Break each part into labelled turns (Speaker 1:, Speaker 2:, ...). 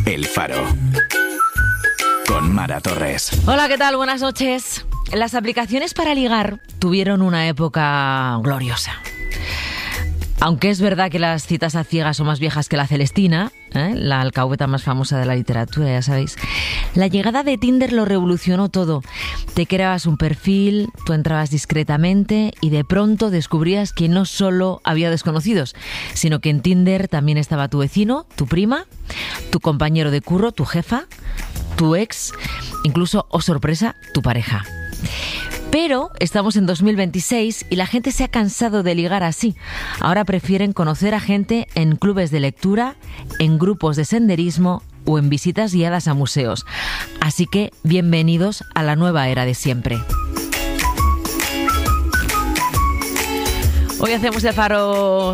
Speaker 1: El Faro. Con Mara Torres.
Speaker 2: Hola, ¿qué tal? Buenas noches. Las aplicaciones para ligar tuvieron una época gloriosa. Aunque es verdad que las citas a ciegas son más viejas que la Celestina, la alcahueta más famosa de la literatura, ya sabéis. La llegada de Tinder lo revolucionó todo. Te creabas un perfil, tú entrabas discretamente y de pronto descubrías que no solo había desconocidos, sino que en Tinder también estaba tu vecino, tu prima, tu compañero de curro, tu jefa, tu ex, incluso, oh sorpresa, tu pareja. Pero estamos en 2026 y la gente se ha cansado de ligar así. Ahora prefieren conocer a gente en clubes de lectura, en grupos de senderismo o en visitas guiadas a museos. Así que bienvenidos a la nueva era de siempre. Hoy hacemos el Faro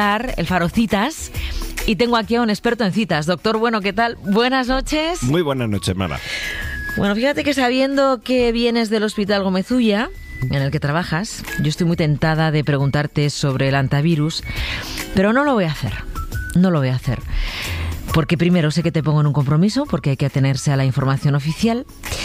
Speaker 2: Citas. Y tengo aquí a un experto en citas. Doctor Bueno, ¿qué tal? Buenas noches.
Speaker 3: Muy buenas noches, Mara.
Speaker 2: Bueno, fíjate que sabiendo que vienes del Hospital Gómez Ulla, en el que trabajas, yo estoy muy tentada de preguntarte sobre el antivirus, pero no lo voy a hacer. No lo voy a hacer. Porque primero sé que te pongo en un compromiso, porque hay que atenerse a la información oficial.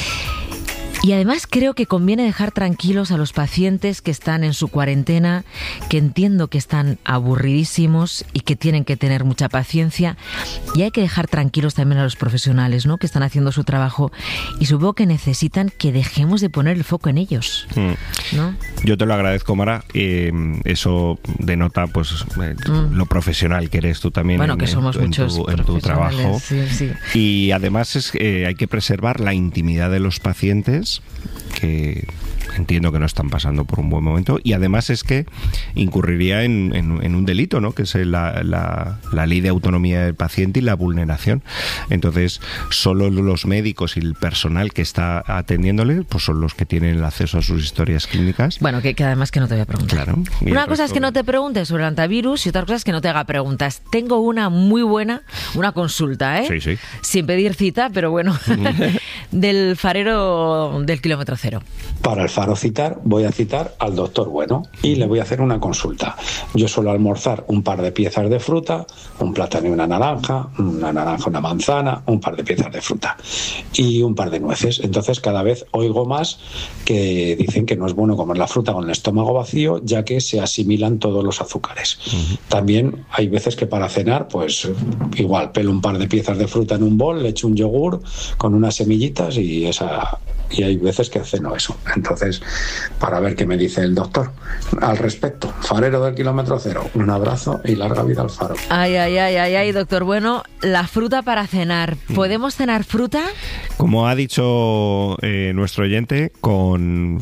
Speaker 2: Y además creo que conviene dejar tranquilos a los pacientes que están en su cuarentena, que entiendo que están aburridísimos y que tienen que tener mucha paciencia. Y hay que dejar tranquilos también a los profesionales, ¿no?, que están haciendo su trabajo y supongo que necesitan que dejemos de poner el foco en ellos, ¿no?
Speaker 3: Yo te lo agradezco, Mara. Eso denota pues lo profesional que eres tú también.
Speaker 2: Bueno, que somos muchos
Speaker 3: en tu trabajo.
Speaker 2: Sí.
Speaker 3: Y además hay que preservar la intimidad de los pacientes, que entiendo que no están pasando por un buen momento, y además es que incurriría en un delito, ¿no?, que es la ley de autonomía del paciente y la vulneración. Entonces, solo los médicos y el personal que está atendiéndole pues son los que tienen el acceso a sus historias clínicas.
Speaker 2: Bueno, que además que no te voy a preguntar.
Speaker 3: Claro.
Speaker 2: Una cosa es que no te preguntes sobre el antivirus y otra cosa es que no te haga preguntas. Tengo una muy buena, una consulta,
Speaker 3: Sí.
Speaker 2: Sin pedir cita, pero bueno, del farero del kilómetro cero.
Speaker 4: Para el Faro Citar voy a citar al doctor Bueno y le voy a hacer una consulta. Yo suelo almorzar un par de piezas de fruta, un plátano y una naranja, una manzana, un par de piezas de fruta y un par de nueces. Entonces cada vez oigo más que dicen que no es bueno comer la fruta con el estómago vacío, ya que se asimilan todos los azúcares. También hay veces que para cenar, pues igual pelo un par de piezas de fruta en un bol, le echo un yogur con unas semillitas y hay veces que ceno eso. Entonces, para ver qué me dice el doctor al respecto. Farero del kilómetro cero, un abrazo y larga vida al Faro.
Speaker 2: Ay, doctor Bueno, la fruta para cenar. ¿Podemos cenar fruta?
Speaker 3: Como ha dicho nuestro oyente, con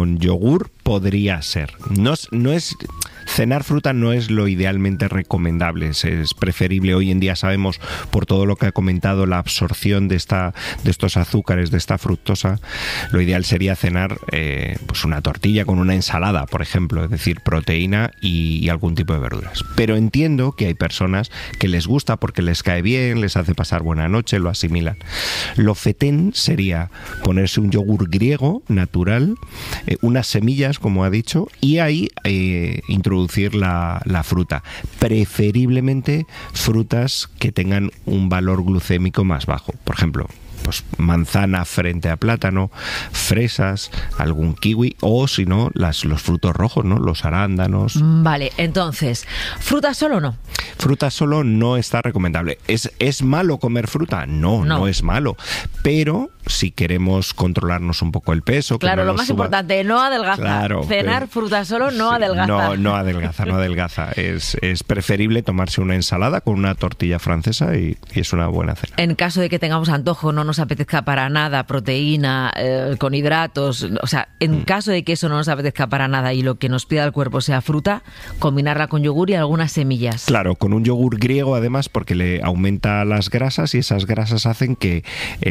Speaker 3: yogur podría ser. No es cenar fruta no es lo idealmente recomendable, es preferible. Hoy en día sabemos, por todo lo que ha comentado, la absorción de estos azúcares, de esta fructosa. Lo ideal sería cenar pues una tortilla con una ensalada, por ejemplo, es decir, proteína y algún tipo de verduras. Pero entiendo que hay personas que les gusta porque les cae bien, les hace pasar buena noche, lo asimilan. Lo fetén sería ponerse un yogur griego natural, unas semillas, como ha dicho, y ahí introducir la fruta, preferiblemente frutas que tengan un valor glucémico más bajo, por ejemplo, pues manzana frente a plátano, fresas, algún kiwi o si no los frutos rojos, ¿no?, los arándanos.
Speaker 2: Vale, entonces, ¿fruta solo o no?
Speaker 3: Fruta solo no está recomendable. ¿Es malo comer fruta? No es malo, pero si queremos controlarnos un poco el peso...
Speaker 2: Claro, lo más importante, no adelgaza.
Speaker 3: Claro,
Speaker 2: cenar fruta solo no adelgaza.
Speaker 3: No adelgaza. Es preferible tomarse una ensalada con una tortilla francesa y es una buena cena.
Speaker 2: En caso de que tengamos antojo, no nos apetezca para nada proteína, con hidratos, o sea, en caso de que eso no nos apetezca para nada y lo que nos pida el cuerpo sea fruta, combinarla con yogur y algunas semillas.
Speaker 3: Claro, con un yogur griego además, porque le aumenta las grasas y esas grasas hacen que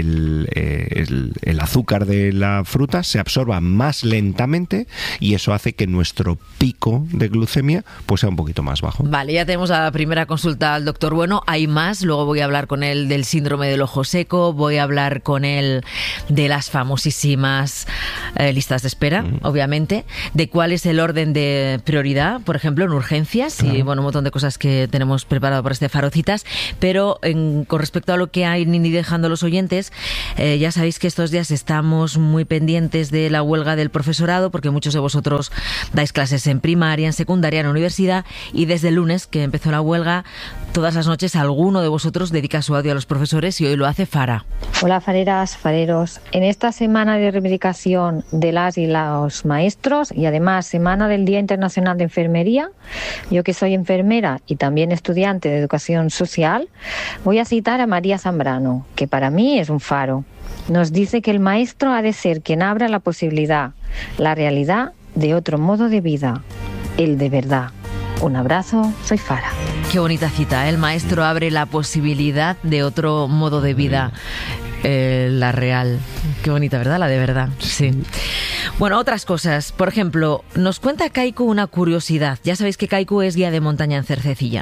Speaker 3: el azúcar de la fruta se absorba más lentamente y eso hace que nuestro pico de glucemia pues sea un poquito más bajo.
Speaker 2: Vale, ya tenemos la primera consulta al doctor Bueno. Hay más, luego voy a hablar con él del síndrome del ojo seco, voy a hablar con él de las famosísimas listas de espera, obviamente, de cuál es el orden de prioridad, por ejemplo, en urgencias, y bueno, un montón de cosas que tenemos preparado para este Faro Citas. Pero con respecto a lo que han ido dejando los oyentes, ya sabéis que estos días estamos muy pendientes de la huelga del profesorado, porque muchos de vosotros dais clases en primaria, en secundaria, en universidad, y desde el lunes que empezó la huelga, todas las noches alguno de vosotros dedica su audio a los profesores, y hoy lo hace Fara.
Speaker 5: Hola fareras, fareros. En esta semana de reivindicación de las y los maestros, y además semana del Día Internacional de Enfermería, yo que soy enfermera y también estudiante de educación social, voy a citar a María Zambrano, que para mí es un faro. Nos dice que el maestro ha de ser quien abra la posibilidad, la realidad de otro modo de vida, el de verdad. Un abrazo, soy Fara.
Speaker 2: Qué bonita cita, ¿eh? El maestro abre la posibilidad de otro modo de vida. La real. Qué bonita, ¿verdad? La de verdad. Sí. Bueno, otras cosas. Por ejemplo, nos cuenta Kaiku una curiosidad. Ya sabéis que Kaiku es guía de montaña en Cercedilla.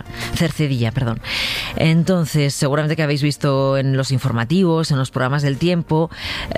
Speaker 2: Entonces, seguramente que habéis visto en los informativos, en los programas del tiempo,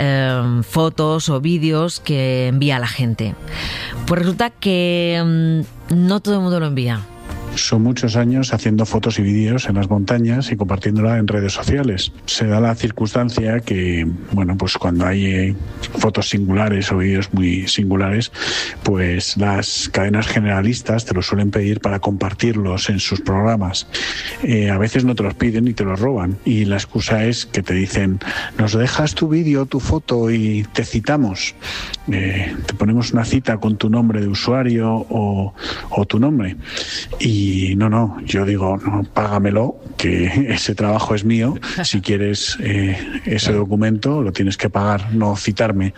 Speaker 2: fotos o vídeos que envía a la gente. Pues resulta que no todo el mundo lo envía.
Speaker 6: Son muchos años haciendo fotos y vídeos en las montañas y compartiéndola en redes sociales. Se da la circunstancia que, bueno, pues cuando hay fotos singulares o vídeos muy singulares, pues las cadenas generalistas te lo suelen pedir para compartirlos en sus programas. A veces no te los piden y te los roban. Y la excusa es que te dicen, nos dejas tu vídeo, tu foto y te citamos. Te ponemos una cita con tu nombre de usuario o tu nombre. Y no, yo digo, no, págamelo, que ese trabajo es mío. Si quieres ese documento, lo tienes que pagar, no citarme.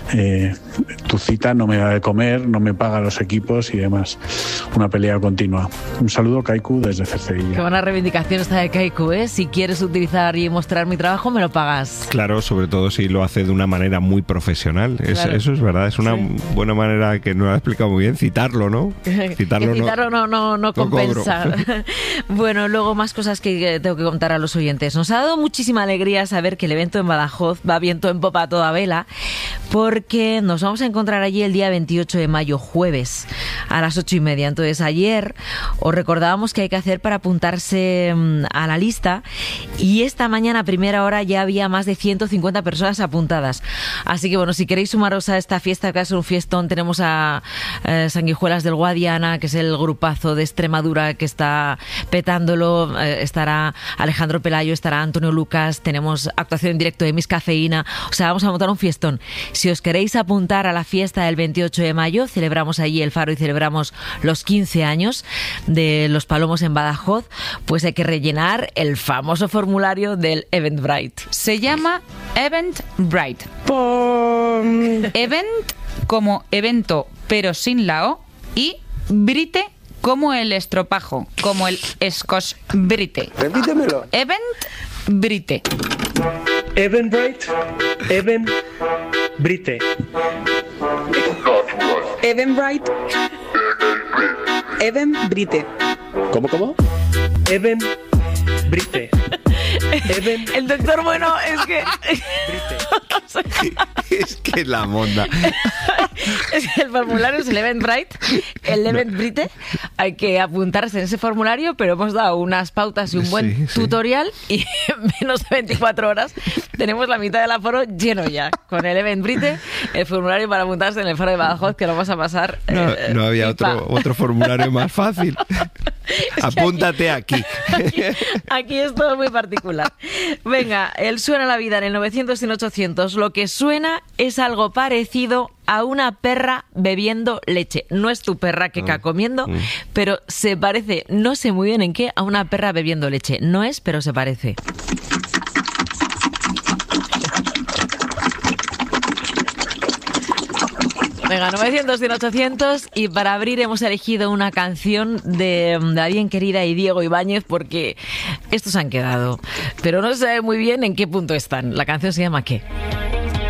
Speaker 6: Tu cita no me da de comer, no me paga los equipos y demás. Una pelea continua. Un saludo, Kaiku, desde Cercedilla.
Speaker 2: Qué buena reivindicación esta de Kaiku, ¿eh? Si quieres utilizar y mostrar mi trabajo, me lo pagas.
Speaker 3: Claro, sobre todo si lo hace de una manera muy profesional. Claro. Eso es verdad, es una buena manera, que nos lo ha explicado muy bien, citarlo, ¿no?
Speaker 2: Citarlo no compensa. Bueno, luego más cosas que tengo que contar a los oyentes. Nos ha dado muchísima alegría saber que el evento en Badajoz va viento en popa a toda vela, porque nos vamos a encontrar allí el día 28 de mayo, jueves, a las 8:30. Entonces, ayer os recordábamos que hay que hacer para apuntarse a la lista, y esta mañana a primera hora ya había más de 150 personas apuntadas. Así que bueno, si queréis sumaros a esta fiesta, que es un fiestón, tenemos a Sanguijuelas del Guadiana, que es el grupazo de Extremadura que está petándolo, estará Alejandro Pelayo, estará Antonio Lucas, tenemos actuación en directo de Miss Cafeína, o sea, vamos a montar un fiestón. Si os queréis apuntar a la fiesta del 28 de mayo, celebramos allí el Faro y celebramos los 15 años de Los Palomos en Badajoz, pues hay que rellenar el famoso formulario del Eventbrite.
Speaker 7: Se llama Eventbrite. Event como evento, pero sin la O, y Brite como el estropajo, como el Scotch Brite.
Speaker 8: Repítemelo.
Speaker 7: Eventbrite.
Speaker 8: Eventbrite. Eventbrite.
Speaker 9: Eventbrite. Eventbrite.
Speaker 8: ¿Cómo? Eventbrite.
Speaker 2: El doctor Bueno es que...
Speaker 3: Es que la monda.
Speaker 2: Es que el formulario es el Eventbrite, el Eventbrite. Hay que apuntarse en ese formulario, pero hemos dado unas pautas y un buen tutorial, y en menos de 24 horas tenemos la mitad del aforo lleno ya. Con el Eventbrite, el formulario para apuntarse en el Faro de Badajoz, que lo vamos a pasar.
Speaker 3: No había otro formulario más fácil. Apúntate aquí.
Speaker 2: Aquí es todo muy particular. Venga, el Suena la Vida en el 900 y en 800. Lo que suena es algo parecido a una perra bebiendo leche. No es tu perra que está comiendo, pero se parece, no sé muy bien en qué, a una perra bebiendo leche. No es, pero se parece. Venga, 900 y 800, y para abrir hemos elegido una canción de la bien querida y Diego Ibáñez, porque estos han quedado, pero no se sabe muy bien en qué punto están. La canción se llama ¿Qué?